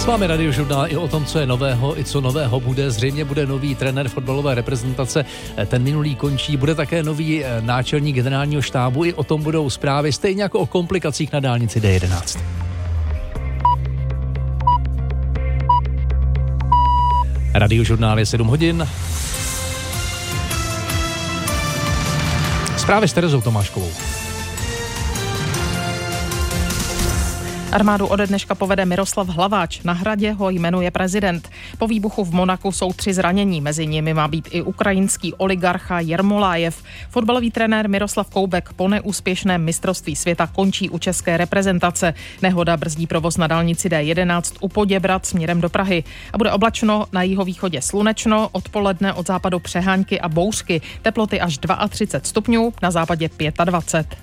S vámi Radiožurnál i o tom, co je nového i co nového bude. Zřejmě bude nový trenér fotbalové reprezentace, ten minulý končí. Bude také nový náčelník generálního štábu, i o tom budou zprávy, stejně jako o komplikacích na dálnici D11. Radiožurnál je 7 hodin. Zprávy s Terezou Tomáškovou. Armádu ode dneška povede Miroslav Hlaváč, na Hradě ho jmenuje prezident. Po výbuchu v Monaku jsou 3 zranění, mezi nimi má být i ukrajinský oligarcha Jermolájev. Fotbalový trenér Miroslav Koubek po neúspěšném mistrovství světa končí u české reprezentace. Nehoda brzdí provoz na dálnici D11 u Poděbrad směrem do Prahy. A bude oblačno, na jihovýchodě slunečno, odpoledne od západu přehánky a bouřky. Teploty až 32 stupňů, na západě 25.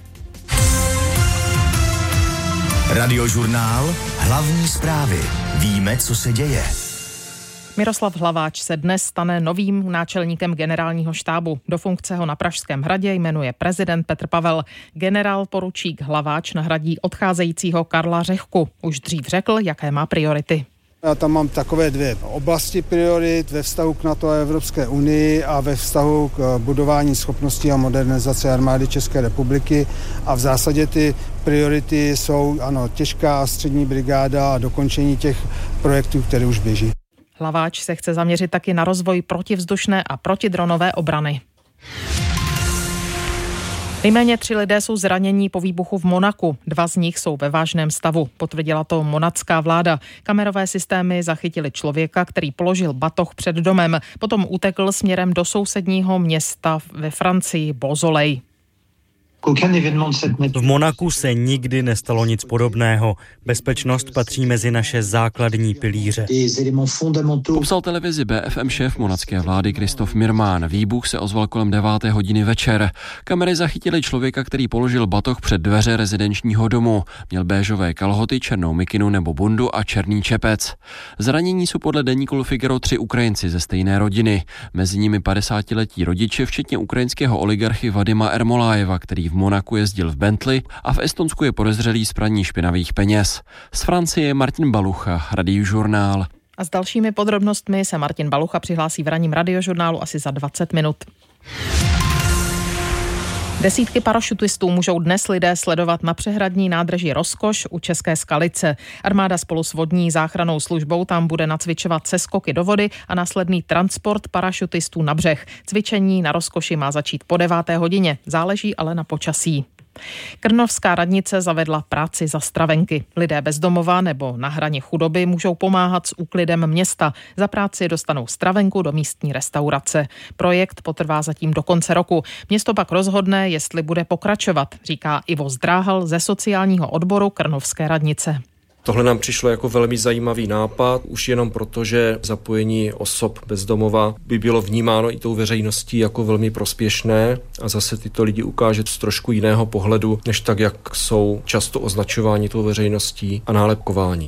Radiožurnál, hlavní zprávy. Víme, co se děje. Miroslav Hlaváč se dnes stane novým náčelníkem generálního štábu. Do funkce ho na Pražském hradě jmenuje prezident Petr Pavel. Generál poručík Hlaváč nahradí odcházejícího Karla Řehku. Už dřív řekl, jaké má priority. Já tam mám takové 2 oblasti priorit ve vztahu k NATO a Evropské unii a ve vztahu k budování schopností a modernizace armády České republiky. A v zásadě ty priority jsou těžká a střední brigáda a dokončení těch projektů, které už běží. Hlaváč se chce zaměřit taky na rozvoj protivzdušné a protidronové obrany. Nejméně 3 lidé jsou zranění po výbuchu v Monaku. 2 z nich jsou ve vážném stavu. Potvrdila to monatská vláda. Kamerové systémy zachytily člověka, který položil batoh před domem. Potom utekl směrem do sousedního města ve Francii Beausoleil. V Monaku se nikdy nestalo nic podobného. Bezpečnost patří mezi naše základní pilíře. Popsal televizi BFM šéf monacké vlády Christophe Mirmán. Výbuch se ozval kolem 9. hodiny večer. Kamery zachytily člověka, který položil batoh před dveře rezidenčního domu. Měl béžové kalhoty, černou mikinu nebo bundu a černý čepec. Zranění jsou podle deníku Le Figaro 3 Ukrajinci ze stejné rodiny. Mezi nimi 50letí rodiče, včetně ukrajinského oligarchy Vadima Ermolájeva, který v Monaku jezdil v Bentley, a v Estonsku je podezřelý z praní špinavých peněz. Z Francie Martin Balucha, Radiožurnál. A s dalšími podrobnostmi se Martin Balucha přihlásí v ranním Radiožurnálu asi za 20 minut. Desítky parašutistů můžou dnes lidé sledovat na přehradní nádrži Rozkoš u České Skalice. Armáda spolu s vodní záchrannou službou tam bude nacvičovat seskoky do vody a následný transport parašutistů na břeh. Cvičení na Rozkoši má začít po 9. hodině, záleží ale na počasí. Krnovská radnice zavedla práci za stravenky. Lidé bez domova nebo na hraně chudoby můžou pomáhat s úklidem města. Za práci dostanou stravenku do místní restaurace. Projekt potrvá zatím do konce roku. Město pak rozhodne, jestli bude pokračovat, říká Ivo Zdráhal ze sociálního odboru Krnovské radnice. Tohle nám přišlo jako velmi zajímavý nápad, už jenom proto, že zapojení osob bez domova by bylo vnímáno i tou veřejností jako velmi prospěšné a zase tyto lidi ukáže z trošku jiného pohledu, než tak, jak jsou často označováni tou veřejností a nálepkováni.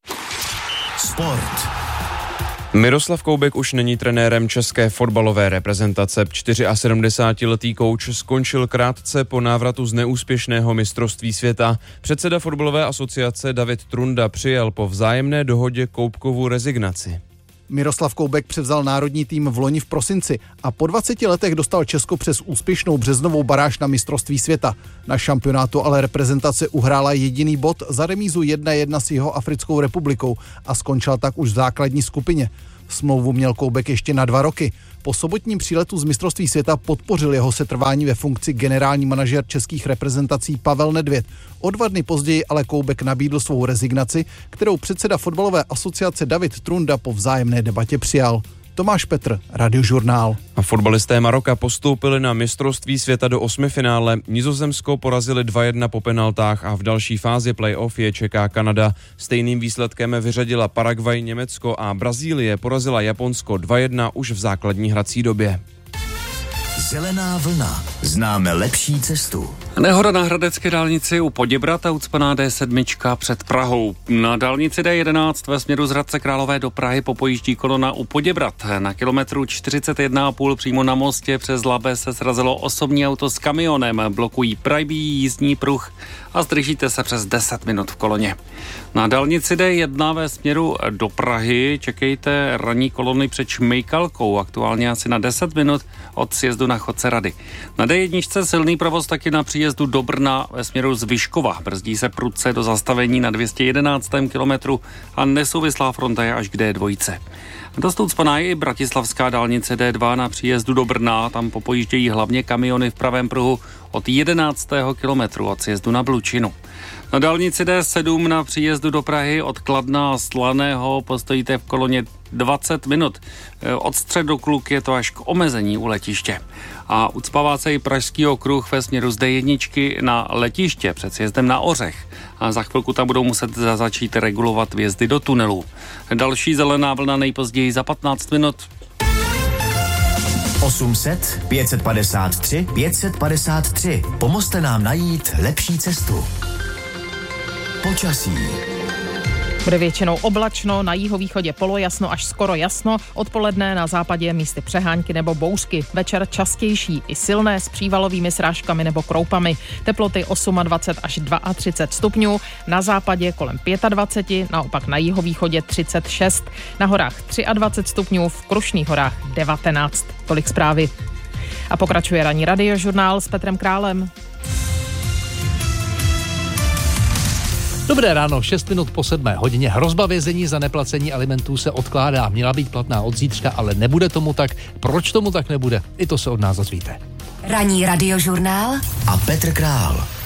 Sport. Miroslav Koubek už není trenérem české fotbalové reprezentace. 74letý kouč skončil krátce po návratu z neúspěšného mistrovství světa. Předseda fotbalové asociace David Trunda přijal po vzájemné dohodě Koubkovu rezignaci. Miroslav Koubek převzal národní tým v loni v prosinci a po 20 letech dostal Česko přes úspěšnou březnovou baráž na mistrovství světa. Na šampionátu ale reprezentace uhrála jediný bod za remízu 1-1 s Jihoafrickou republikou a skončila tak už v základní skupině. Smlouvu měl Koubek ještě na 2 roky. Po sobotním příletu z mistrovství světa podpořil jeho setrvání ve funkci generální manažer českých reprezentací Pavel Nedvěd. O 2 dny později ale Koubek nabídl svou rezignaci, kterou předseda fotbalové asociace David Trunda po vzájemné debatě přijal. Tomáš Petr, Radiožurnál. A fotbalisté Maroka postoupili na mistrovství světa do 8. finále. Nizozemsko porazili 2-1 po penaltách a v další fázi play-off je čeká Kanada. Stejným výsledkem vyřadila Paraguay Německo a Brazílie porazila Japonsko 2-1 už v základní hrací době. Zelená vlna. Známe lepší cestu. Nehoda na hradecké dálnici u Poděbrad a ucpaná D7 před Prahou. Na dálnici D11 ve směru z Hradce Králové do Prahy popojíždí kolona u Poděbrad. Na kilometru 41,5 přímo na mostě přes Labe se srazilo osobní auto s kamionem. Blokují pravý jízdní pruh a zdržíte se přes 10 minut v koloně. Na dálnici D1 ve směru do Prahy čekejte ranní kolony před Šmejkalkou, aktuálně asi na 10 minut od sjezdu na Chodce Rady. Na D1 silný provoz taky na příjezdu do Brna ve směru z Vyškova. Brzdí se prudce do zastavení na 211. kilometru a nesouvislá fronta je až k D2. Dost ucpaná je i bratislavská dálnice D2 na příjezdu do Brna. Tam popojíždějí hlavně kamiony v pravém pruhu od 11. kilometru od sjezdu na Blučinu. Na dálnici D7 na příjezdu do Prahy od Kladna a Slaného postojíte v koloně 20 minut. Od Středokluk je to až k omezení u letiště. A ucpává se i Pražský okruh ve směru z D1 na letiště před sjezdem na Ořech. A za chvilku tam budou muset začít regulovat vjezdy do tunelů. Další zelená vlna nejpozději za 15 minut. 800 553 553. Pomozte nám najít lepší cestu. Počasí. Bude většinou oblačno, na jihovýchodě polojasno až skoro jasno, odpoledne na západě místy přehánky nebo bouřky, večer častější i silné s přívalovými srážkami nebo kroupami. Teploty 28 až 32 stupňů, na západě kolem 25, naopak na jihovýchodě 36, na horách 23 stupňů, v Krušných horách 19. Tolik zprávy. A pokračuje ranní radiožurnál s Petrem Králem. Dobré ráno, 6 minut po 7 hodině. Hrozba vězení za neplacení alimentů se odkládá. Měla být platná od zítřka, ale nebude tomu tak. Proč tomu tak nebude? I to se od nás dozvíte. Ranní radiožurnál a Petr Král.